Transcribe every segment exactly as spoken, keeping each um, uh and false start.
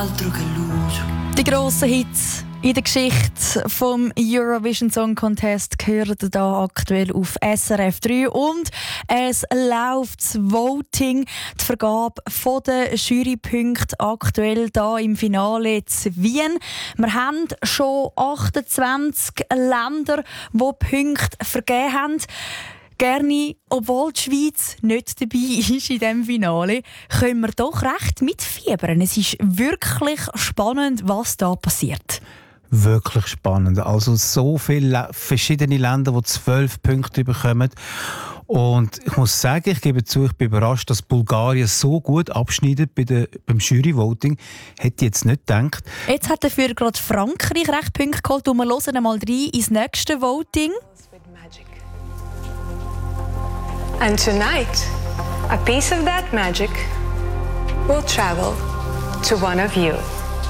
Die grossen Hits in der Geschichte vom Eurovision Song Contest gehören da aktuell auf S R F drei und es läuft das Voting, die Vergabe der Jurypunkte aktuell da im Finale in Wien. Wir haben schon achtundzwanzig Länder, die Punkte vergeben haben. Gerne, obwohl die Schweiz nicht dabei ist in diesem Finale, können wir doch recht mitfiebern. Es ist wirklich spannend, was da passiert. Wirklich spannend. Also so viele verschiedene Länder, die zwölf Punkte bekommen. Und ich muss sagen, ich gebe zu, ich bin überrascht, dass Bulgarien so gut abschneidet bei der, beim Jury-Voting. Hätte ich jetzt nicht gedacht. Jetzt hat dafür gerade Frankreich recht Punkte geholt und wir hören einmal rein ins nächste Voting. And tonight, a piece of that magic will travel to one of you.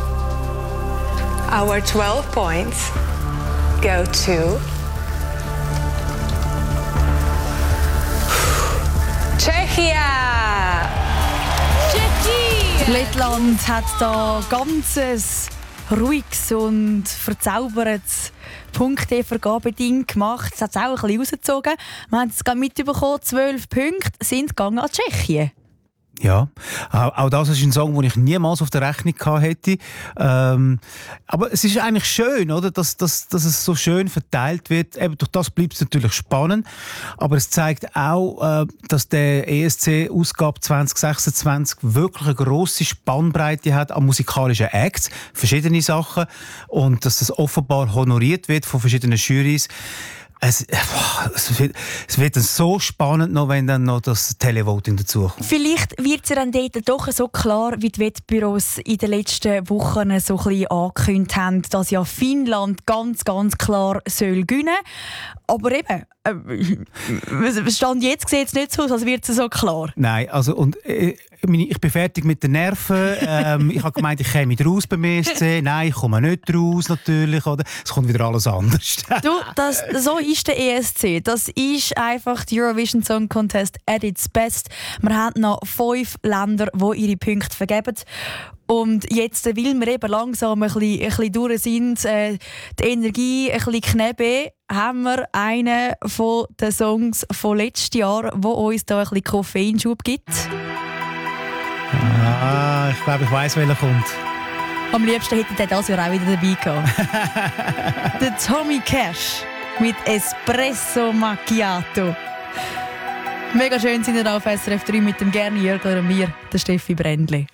Our twelve points go to Czechia! Tschechien! Lettland hat da ganzes ruhiges und verzaubertes Punktevergabeding gemacht. Das hat es auch ein bisschen rausgezogen. Wir haben es gerade mitbekommen, zwölf Punkte sind gegangen an Tschechien. Ja, auch das ist ein Song, den ich niemals auf der Rechnung gehabt hätte. Ähm, aber es ist eigentlich schön, oder? Dass, dass, dass es so schön verteilt wird. Eben durch das bleibt es natürlich spannend. Aber es zeigt auch, äh, dass der E S C-Ausgabe zwanzig sechsundzwanzig wirklich eine grosse Spannbreite hat an musikalischen Acts, verschiedene Sachen. Und dass das offenbar honoriert wird von verschiedenen Jurys. Es, es, wird, es wird dann so spannend, noch, wenn dann noch das Televoting dazukommt. Vielleicht wird es ja dann dort doch so klar, wie die Wettbüros in den letzten Wochen so ein bisschen angekündigt haben, dass ja Finnland ganz, ganz klar soll gewinnen. Aber eben, äh, Stand jetzt sieht es nicht so aus, als wird es so klar. Nein, also und äh, ich bin fertig mit den Nerven. Ähm, ich habe gemeint, ich käme raus beim E S C. Nein, ich komme nicht raus natürlich. Oder? Es kommt wieder alles anders. Du, das, so ist der E S C. Das ist einfach der Eurovision Song Contest at its best. Wir haben noch fünf Länder, die ihre Punkte vergeben. Und jetzt, weil wir eben langsam ein bisschen, ein bisschen durch sind, äh, die Energie ein bisschen knebbe, haben wir einen von den Songs von letztes Jahr, der uns da ein bisschen Koffeinschub gibt. Ah, ich glaube, ich weiss, welcher kommt. Am liebsten hätte ich das Jahr auch wieder dabei gehabt. Der Tommy Cash mit Espresso Macchiato. Mega schön sind wir auf S R F drei mit dem Gerni Jörgler und mir, der Steffi Brändli.